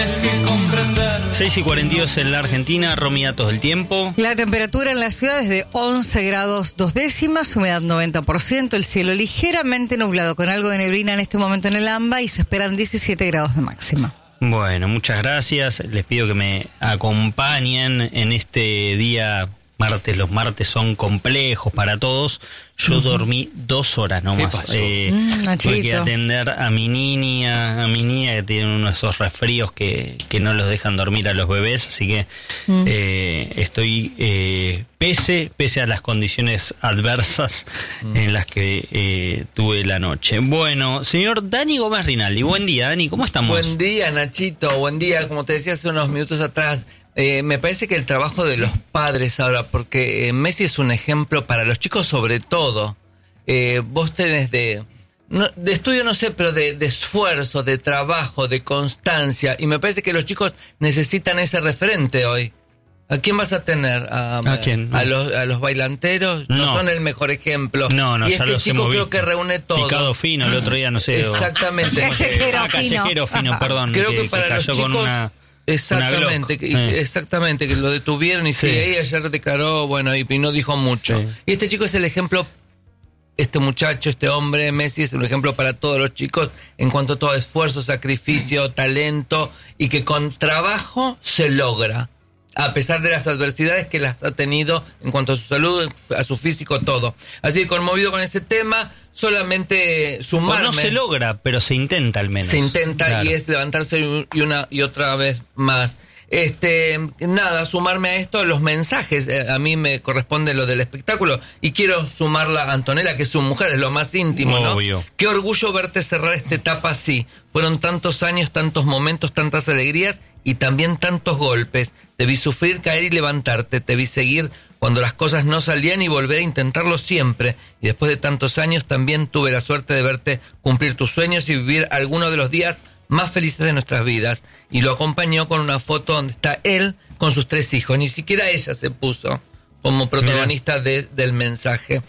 6:42 en la Argentina, Romy, datos del tiempo. La temperatura en la ciudad es de 11 grados 2 décimas, humedad 90%, el cielo ligeramente nublado con algo de neblina en este momento en el AMBA y se esperan 17 grados de máxima. Bueno, muchas gracias. Les pido que me acompañen en este día martes. Los martes son complejos para todos. Yo dormí 2 horas nomás. Tuve que atender a mi niña que tiene uno de esos resfríos que no los dejan dormir a los bebés, así que estoy pese a las condiciones adversas en las que tuve la noche. Bueno, señor Dani Gómez Rinaldi, buen día, Dani, ¿cómo estamos? Buen día, Nachito, buen día. Como te decía hace unos minutos atrás, me parece que el trabajo de los padres ahora, porque Messi es un ejemplo para los chicos sobre todo. Vos tenés de estudio no sé, pero de esfuerzo, de trabajo, de constancia, y me parece que los chicos necesitan ese referente hoy. ¿A quién vas a tener? ¿A quién? ¿A los bailanteros? No son el mejor ejemplo. No, y ya este los chico hemos creo visto. Que reúne todo. Picado fino el otro día, no sé. Exactamente. Callejero fino, perdón. Creo que para los chicos... Exactamente, exactamente, que lo detuvieron y ella ayer declaró, bueno, y no dijo mucho. Sí. Y este chico es el ejemplo, este muchacho, este hombre, Messi, es un ejemplo para todos los chicos en cuanto a todo esfuerzo, sacrificio, talento, y que con trabajo se logra, a pesar de las adversidades que las ha tenido en cuanto a su salud, a su físico, todo. Así que conmovido con ese tema, solamente sumarme. No se logra, pero se intenta al menos. Se intenta, claro. Y es levantarse una y otra vez más. Nada, sumarme a esto, los mensajes, a mí me corresponde lo del espectáculo, y quiero sumarla a Antonella, que es su mujer, es lo más íntimo, obvio. ¿No? Qué orgullo verte cerrar esta etapa así. Fueron tantos años, tantos momentos, tantas alegrías y también tantos golpes. Te vi sufrir, caer y levantarte, te vi seguir cuando las cosas no salían y volver a intentarlo siempre. Y después de tantos años también tuve la suerte de verte cumplir tus sueños y vivir algunos de los días más felices de nuestras vidas. Y lo acompañó con una foto donde está él con sus 3 hijos. Ni siquiera ella se puso como protagonista del mensaje.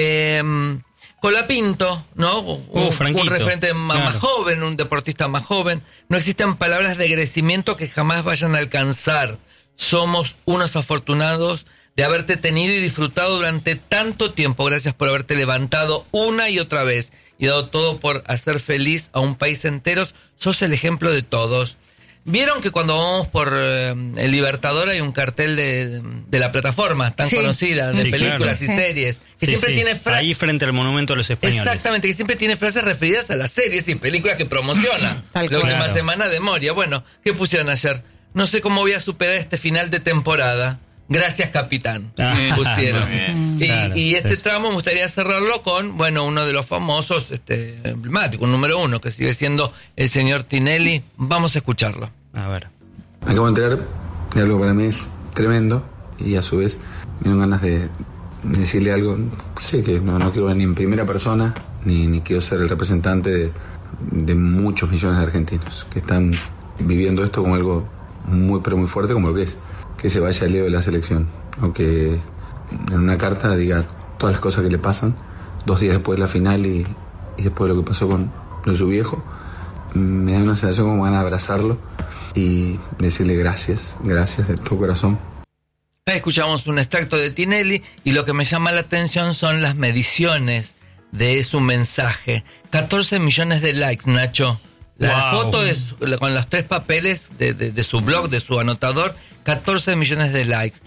Colapinto, ¿no? Un referente más joven, un deportista más joven. No existen palabras de agradecimiento que jamás vayan a alcanzar. Somos unos afortunados de haberte tenido y disfrutado durante tanto tiempo. Gracias por haberte levantado una y otra vez y dado todo por hacer feliz a un país entero. Sos el ejemplo de todos. ¿Vieron que cuando vamos por el Libertador hay un cartel de la plataforma tan conocida, de películas y series, que siempre tiene frases... Ahí frente al Monumento a los Españoles. Exactamente, que siempre tiene frases referidas a las series y películas que promociona. La última semana de Moria. Bueno, ¿qué pusieron ayer? No sé cómo voy a superar este final de temporada. Gracias, capitán. Pusieron. Y este tramo me gustaría cerrarlo con, bueno, uno de los famosos, emblemáticos, número 1, que sigue siendo el señor Tinelli. Vamos a escucharlo. A ver. Acabo de enterar de algo que para mí es tremendo y a su vez me dan ganas de decirle algo. Sé que no quiero ver ni en primera persona, ni quiero ser el representante de muchos millones de argentinos que están viviendo esto como algo muy, pero muy fuerte, como lo que es. Que se vaya Leo de la selección, aunque en una carta diga todas las cosas que le pasan 2 días después de la final y después de lo que pasó con su viejo. Me da una sensación como ganas de abrazarlo y decirle gracias de todo corazón. Escuchamos un extracto de Tinelli y lo que me llama la atención son las mediciones de su mensaje. 14 millones de likes, Nacho. La foto con los 3 papeles de su blog, de su anotador, 14 millones de likes,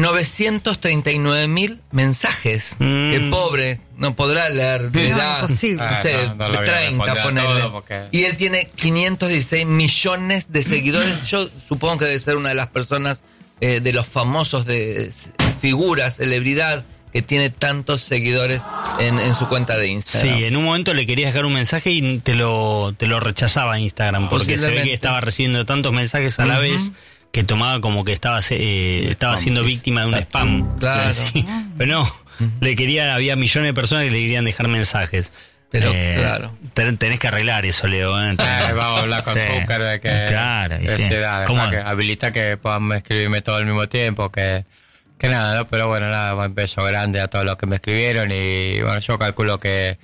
939.000 mensajes. Qué pobre, no podrá leer, dirá, no sé, 30, ponerle. Y él tiene 516 millones de seguidores. Yo supongo que debe ser una de las personas de los famosos, de figuras, celebridad, que tiene tantos seguidores en su cuenta de Instagram. Sí, en un momento le querías dejar un mensaje y te lo rechazaba Instagram, porque se ve que estaba recibiendo tantos mensajes a la vez que tomaba como que estaba siendo víctima de un spam. Claro. Sí. Pero no, había millones de personas que le querían dejar mensajes. Pero claro. Tenés que arreglar eso, Leo. Vamos a hablar con Zucker de que... Claro, que habilita que puedan escribirme todo al mismo tiempo, que nada, ¿no? Pero bueno, nada, un beso grande a todos los que me escribieron y bueno, yo calculo que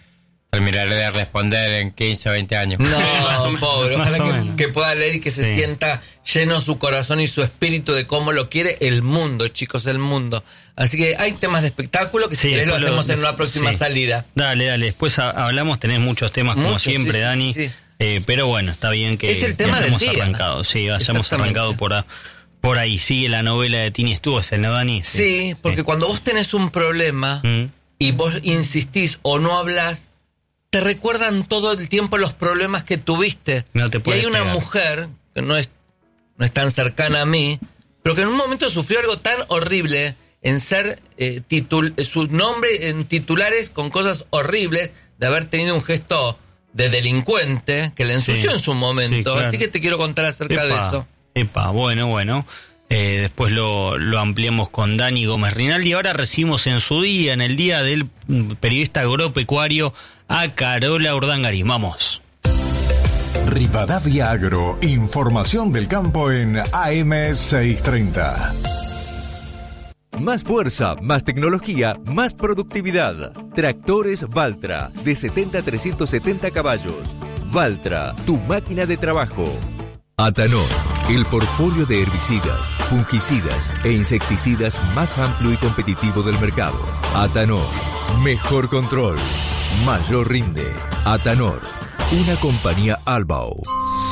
Terminaré de responder en 15 o 20 años. No, pobre. Ojalá que pueda leer y que se sienta lleno su corazón y su espíritu de cómo lo quiere el mundo, chicos, el mundo. Así que hay temas de espectáculo que si querés lo hacemos en una próxima salida. Dale. Después hablamos, tenés muchos temas como siempre, Dani. Sí. Pero bueno, está bien que es el tema hayamos del día. Arrancado. Sí, hayamos arrancado por ahí. Sigue la novela de Tini Stuessel, ¿no, Dani? Sí, porque cuando vos tenés un problema y vos insistís o no hablas, te recuerdan todo el tiempo los problemas que tuviste. No te puedes y hay una mujer que no es tan cercana a mí, pero que en un momento sufrió algo tan horrible en ser su nombre en titulares con cosas horribles, de haber tenido un gesto de delincuente que le ensució en su momento. Sí, claro. Así que te quiero contar acerca de eso. Bueno. Después lo ampliamos con Dani Gómez Rinaldi. Ahora recibimos en el día del periodista agropecuario, a Carola Urdangarín. Vamos. Rivadavia Agro, información del campo en AM630. Más fuerza, más tecnología, más productividad. Tractores Valtra, de 70 a 370 caballos. Valtra, tu máquina de trabajo. Atanor, el portfolio de herbicidas, fungicidas e insecticidas más amplio y competitivo del mercado. Atanor, mejor control, mayor rinde. Atanor, una compañía Albao.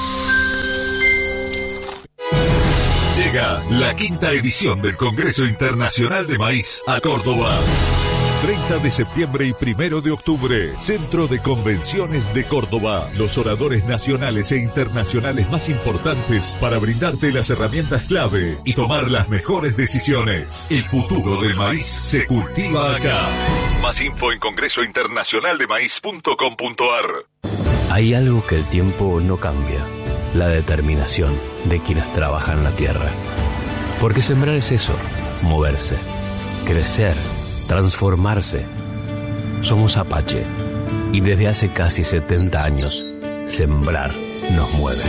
Llega la 5ª edición del Congreso Internacional de Maíz a Córdoba. 30 de septiembre y 1 de octubre, Centro de Convenciones de Córdoba. Los oradores nacionales e internacionales más importantes para brindarte las herramientas clave y tomar las mejores decisiones. El futuro del maíz se cultiva acá. Más info en congresointernacionaldemaíz.com.ar. Hay algo que el tiempo no cambia: la determinación de quienes trabajan la tierra. Porque sembrar es eso, moverse, crecer, transformarse. Somos Apache y desde hace casi 70 años, sembrar nos mueve.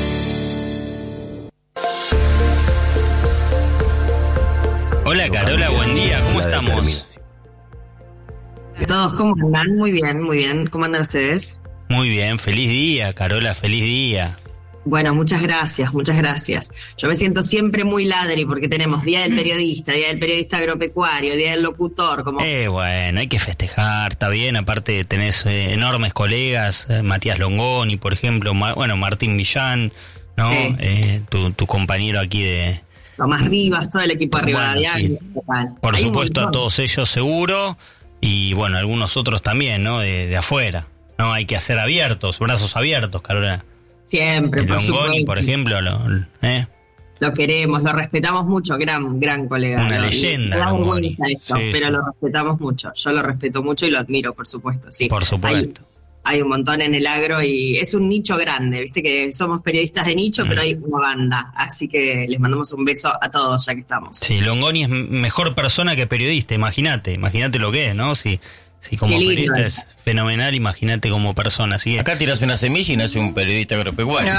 Hola Carola, buen día, ¿cómo estamos? Todos, ¿cómo andan? Muy bien. ¿Cómo andan ustedes? Muy bien, feliz día, Carola, feliz día. Bueno, muchas gracias. Yo me siento siempre muy ladri porque tenemos Día del Periodista, Día del Periodista Agropecuario, Día del Locutor. Bueno, hay que festejar, está bien, aparte tenés enormes colegas, Matías Longoni, por ejemplo, Martín Villán, ¿no? Sí. Tu compañero aquí de... Tomás Rivas, todo el equipo de Rivadavia. Sí. Por supuesto a todos ellos seguro, y bueno, algunos otros también, ¿no? De afuera, ¿no? Hay que hacer brazos abiertos, Carola. Siempre, por Longoni, por ejemplo, lo queremos, lo respetamos mucho, gran colega. Una leyenda. Da vergüenza esto, pero lo respetamos mucho. Yo lo respeto mucho y lo admiro, por supuesto. Sí. Por supuesto. Hay un montón en el agro y es un nicho grande, viste que somos periodistas de nicho, pero hay una banda, así que les mandamos un beso a todos ya que estamos. Sí, Longoni es mejor persona que periodista, imagínate lo que es, ¿no? Si como periodista es fenomenal, imagínate como persona. Así acá tiras una semilla y nace un periodista agropecuario.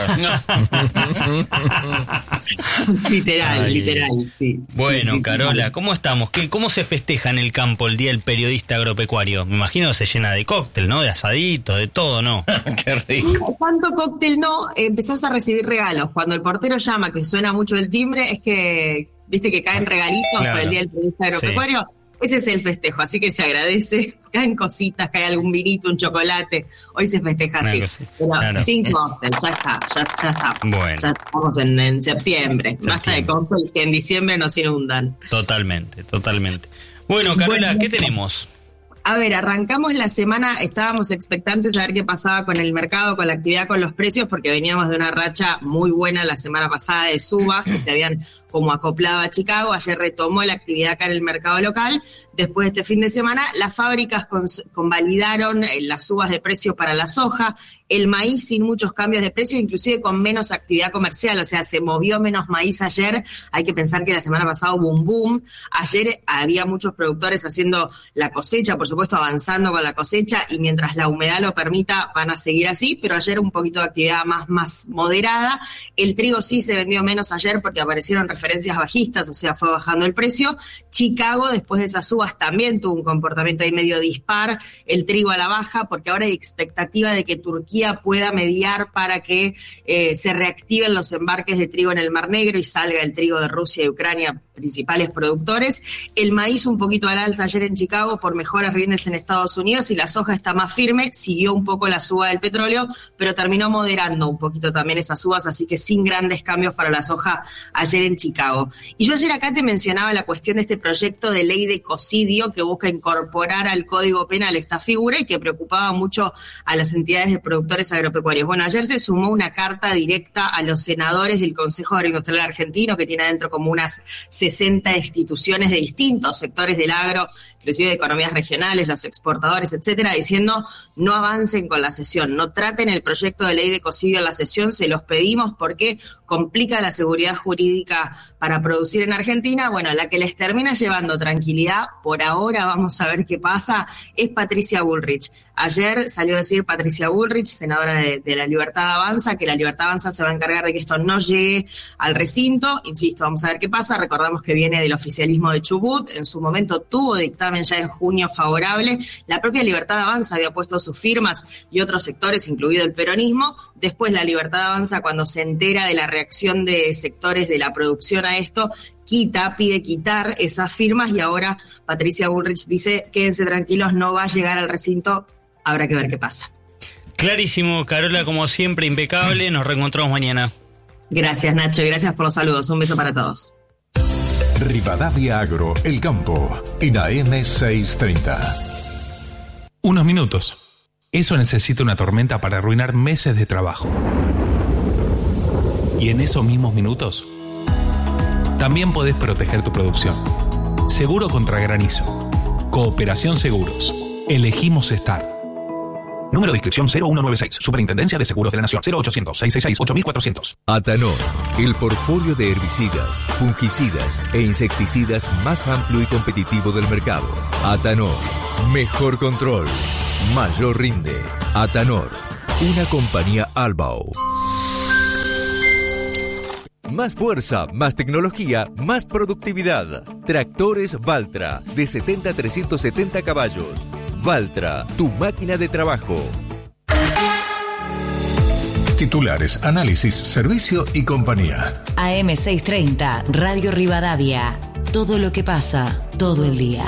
Literal, sí. Bueno, sí, Carola, ¿cómo estamos? ¿Cómo se festeja en el campo el Día del Periodista Agropecuario? Me imagino que se llena de cóctel, ¿no? De asadito, de todo, ¿no? Qué rico. Tanto cóctel no, empezás a recibir regalos. Cuando el portero llama, que suena mucho el timbre, es que, viste que caen regalitos por el Día del Periodista Agropecuario. Sí. Ese es el festejo, así que se agradece. Caen cositas, cae algún vinito, un chocolate. Hoy se festeja así. Pero sin cóctel, ya está. Bueno. Ya estamos en septiembre. Basta de cócteles que en diciembre nos inundan. Totalmente. Bueno, Carola, ¿qué tenemos? A ver, arrancamos la semana, estábamos expectantes a ver qué pasaba con el mercado, con la actividad, con los precios, porque veníamos de una racha muy buena la semana pasada de subas que se habían como acoplado a Chicago. Ayer retomó la actividad acá en el mercado local. Después de este fin de semana, las fábricas convalidaron las subas de precios para la soja, el maíz sin muchos cambios de precio, inclusive con menos actividad comercial, o sea, se movió menos maíz ayer. Hay que pensar que la semana pasada hubo un boom. Ayer había muchos productores haciendo la cosecha, por supuesto, supuesto avanzando con la cosecha y mientras la humedad lo permita van a seguir así, pero ayer un poquito de actividad más moderada. El trigo sí se vendió menos ayer porque aparecieron referencias bajistas, o sea, fue bajando el precio. Chicago, después de esas subas, también tuvo un comportamiento ahí medio dispar, el trigo a la baja, porque ahora hay expectativa de que Turquía pueda mediar para que se reactiven los embarques de trigo en el Mar Negro y salga el trigo de Rusia y Ucrania, principales productores. El maíz un poquito al alza ayer en Chicago por mejores rindes en Estados Unidos y la soja está más firme, siguió un poco la suba del petróleo, pero terminó moderando un poquito también esas subas, así que sin grandes cambios para la soja ayer en Chicago. Y yo ayer acá te mencionaba la cuestión de este proyecto de ley de ecocidio que busca incorporar al Código Penal esta figura y que preocupaba mucho a las entidades de productores agropecuarios. Bueno, ayer se sumó una carta directa a los senadores del Consejo Agroindustrial Argentino, que tiene adentro como unas 60 instituciones de distintos sectores del agro, inclusive de economías regionales, los exportadores, etcétera, diciendo no avancen con la sesión, no traten el proyecto de ley de ecocidio en la sesión, se los pedimos porque complica la seguridad jurídica para producir en Argentina. Bueno, la que les termina llevando tranquilidad, por ahora vamos a ver qué pasa, es Patricia Bullrich. Ayer salió a decir Patricia Bullrich, senadora de La Libertad Avanza, que La Libertad Avanza se va a encargar de que esto no llegue al recinto. Insisto, vamos a ver qué pasa. Recordamos que viene del oficialismo de Chubut, en su momento tuvo dictamen ya en junio favorable. La propia Libertad Avanza había puesto sus firmas y otros sectores, incluido el peronismo. Después La Libertad Avanza, cuando se entera de la reacción de sectores de la producción a esto, pide quitar esas firmas y ahora Patricia Bullrich dice, quédense tranquilos, no va a llegar al recinto, habrá que ver qué pasa. Clarísimo, Carola, como siempre, impecable, nos reencontramos mañana. Gracias, Nacho, y gracias por los saludos, un beso para todos. Rivadavia Agro, El Campo, en AM 630. Unos minutos. Eso necesita una tormenta para arruinar meses de trabajo. Y en esos mismos minutos, también podés proteger tu producción. Seguro contra granizo. Cooperación Seguros. Elegimos estar. Número de inscripción 0196. Superintendencia de Seguros de la Nación. 0800-666-8400. Atanor, el portfolio de herbicidas, fungicidas e insecticidas más amplio y competitivo del mercado. Atanor, mejor control, mayor rinde. Atanor, una compañía Albao. Más fuerza, más tecnología, más productividad. Tractores Valtra, de 70 a 370 caballos. Valtra, tu máquina de trabajo. Titulares, análisis, servicio y compañía. AM630, Radio Rivadavia. Todo lo que pasa, todo el día.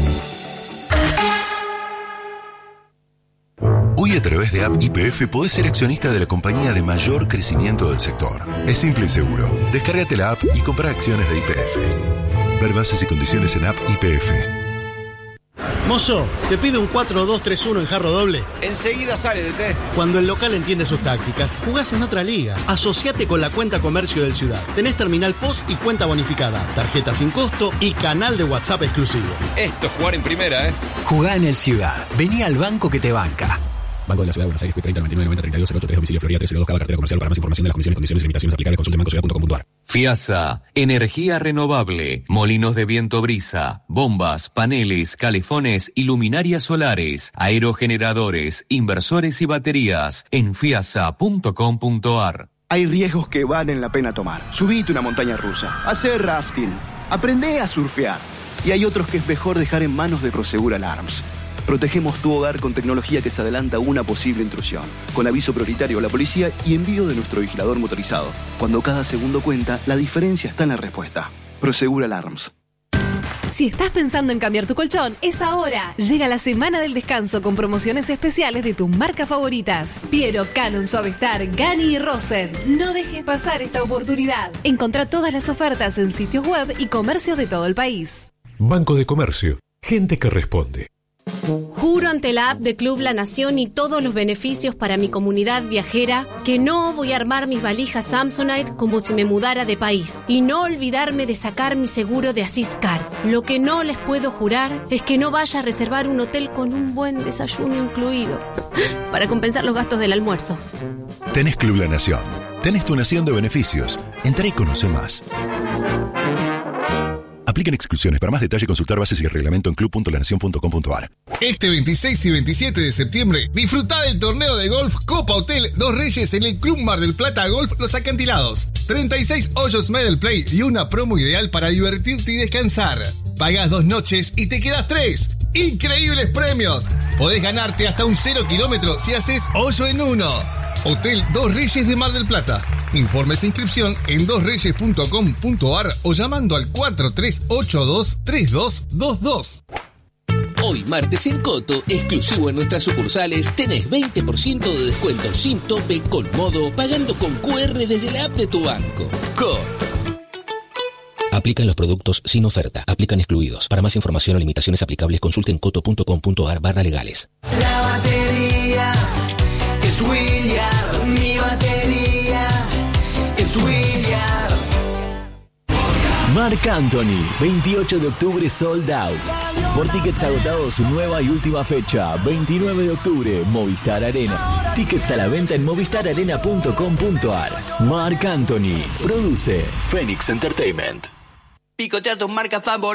Hoy a través de App YPF podés ser accionista de la compañía de mayor crecimiento del sector. Es simple y seguro. Descárgate la app y compra acciones de YPF. Ver bases y condiciones en App YPF. Mozo, te pido un 4-2-3-1 en jarro doble. Enseguida sale de té. Cuando el local entiende sus tácticas, jugás en otra liga. Asociate con la cuenta comercio del Ciudad. Tenés terminal POS y cuenta bonificada, tarjeta sin costo y canal de WhatsApp exclusivo. Esto es jugar en primera, ¿eh? Jugá en el Ciudad. Vení al banco que te banca. Banco de la Ciudad de Buenos Aires, 30 99 90 32 08 3, domicilio Florida 302 Cava, cartera comercial. Para más información de las comisiones, condiciones y limitaciones aplicables, consulte bancociudad.com.ar. FIASA, energía renovable, molinos de viento brisa, bombas, paneles, calefones y luminarias solares, aerogeneradores, inversores y baterías en fiasa.com.ar. Hay riesgos que valen la pena tomar. Subite una montaña rusa, hacer rafting, aprendé a surfear. Y hay otros que es mejor dejar en manos de Prosegur Alarms. Protegemos tu hogar con tecnología que se adelanta a una posible intrusión, con aviso prioritario a la policía y envío de nuestro vigilador motorizado. Cuando cada segundo cuenta, la diferencia está en la respuesta. Prosegur Alarms. Si estás pensando en cambiar tu colchón, es ahora. Llega la semana del descanso con promociones especiales de tus marcas favoritas. Piero, Canon, Suavestar, Gani y Rosen. No dejes pasar esta oportunidad. Encontrá todas las ofertas en sitios web y comercios de todo el país. Banco de Comercio. Gente que responde. Juro ante la app de Club La Nación y todos los beneficios para mi comunidad viajera que no voy a armar mis valijas Samsonite como si me mudara de país y no olvidarme de sacar mi seguro de Asiscar. Lo que no les puedo jurar es que no vaya a reservar un hotel con un buen desayuno incluido para compensar los gastos del almuerzo. Tenés Club La Nación. Tenés tu nación de beneficios. Entrá y conoce más. Aplican exclusiones. Para más detalle consultar bases y reglamento en club.lanacion.com.ar. Este 26 y 27 de septiembre, disfrutá del torneo de golf Copa Hotel Dos Reyes en el Club Mar del Plata Golf Los Acantilados. 36 hoyos medal play y una promo ideal para divertirte y descansar. Pagás 2 noches y te quedas 3. ¡Increíbles premios! Podés ganarte hasta un 0 kilómetro si haces hoyo en 1. Hotel Dos Reyes de Mar del Plata. Informes e inscripción en dosreyes.com.ar o llamando al 4382-3222. Hoy, martes en Coto, exclusivo en nuestras sucursales, tenés 20% de descuento sin tope con modo, pagando con QR desde la app de tu banco. Coto. Aplican los productos sin oferta. Aplican excluidos. Para más información o limitaciones aplicables, consulten coto.com.ar/legales. La batería es William. Mi batería es William. Marc Anthony, 28 de octubre sold out. Por tickets agotados, su nueva y última fecha, 29 de octubre, Movistar Arena. Tickets a la venta en movistararena.com.ar. Marc Anthony, produce Phoenix Entertainment. Picotea tus marcas favoritas.